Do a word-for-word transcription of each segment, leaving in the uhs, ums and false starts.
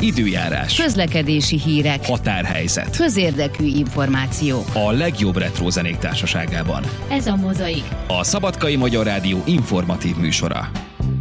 időjárás, közlekedési hírek, határhelyzet, közérdekű információ. A legjobb retro zenék társaságában. Ez a Mozaik, A Szabadkai Magyar Rádió informatív műsora.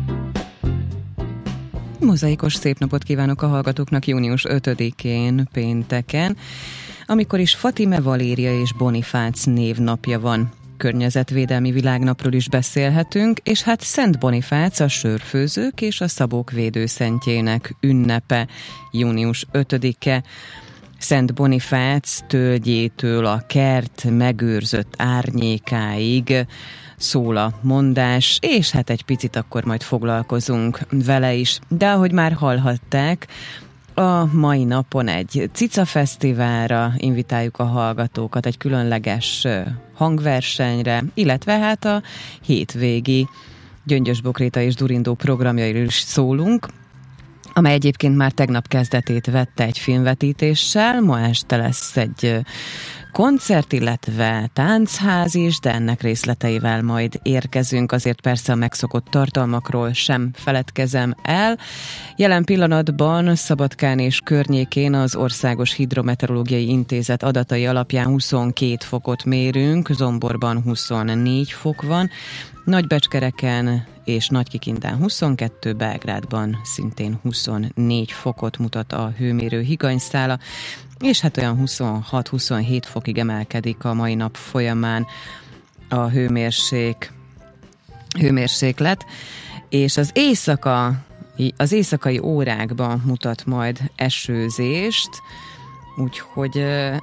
Mozaikos szép napot kívánok a hallgatóknak június ötödikén, pénteken, amikor is Fatime Valéria és Bonifác névnapja van. Környezetvédelmi világnapról is beszélhetünk, és hát Szent Bonifác a sörfőzők és a szabók védőszentjének ünnepe, június ötödike. Szent Bonifác tölgyétől a kert megőrzött árnyékáig szól a mondás, és hát egy picit akkor majd foglalkozunk vele is. De ahogy már hallhatták, a mai napon egy cica fesztiválra invitáljuk a hallgatókat, egy különleges hangversenyre, illetve hát a hétvégi Gyöngyös Bokréta és Durindó programjairól is szólunk, amely egyébként már tegnap kezdetét vette egy filmvetítéssel. Ma este lesz egy koncert, illetve táncház is, de ennek részleteivel majd érkezünk, azért persze a megszokott tartalmakról sem feledkezem el. Jelen pillanatban Szabadkán és környékén az Országos Hidrometeorológiai Intézet adatai alapján huszonkét fokot mérünk, Zomborban huszonnégy fok van, Nagybecskereken és Nagykikindán huszonkettő, Belgrádban szintén huszonnégy fokot mutat a hőmérő higanyszála, és hát olyan huszonhat-huszonhét fokig emelkedik a mai nap folyamán a hőmérség, hőmérséklet, és az éjszaka, az éjszakai órákban mutat majd esőzést, úgyhogy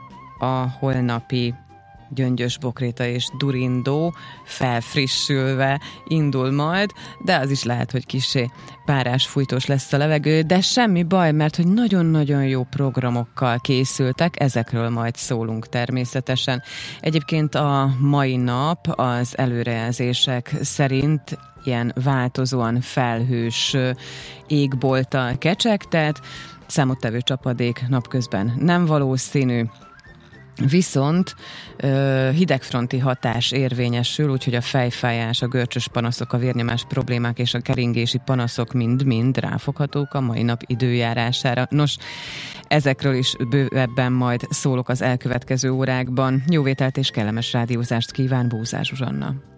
a holnapi Gyöngyös Bokréta és Durindó felfrissülve indul majd, de az is lehet, hogy kissé párás, fújtós lesz a levegő, de semmi baj, mert hogy nagyon-nagyon jó programokkal készültek, ezekről majd szólunk természetesen. Egyébként a mai nap az előrejelzések szerint ilyen változóan felhős égbolttal kecsegtet, számottevő csapadék napközben nem valószínű, viszont ö, hidegfronti hatás érvényesül, úgyhogy a fejfájás, a görcsös panaszok, a vérnyomás problémák és a keringési panaszok mind-mind ráfoghatók a mai nap időjárására. Nos, ezekről is bővebben majd szólok az elkövetkező órákban. Jó vételt és kellemes rádiózást kíván Bózár Zsuzsanna.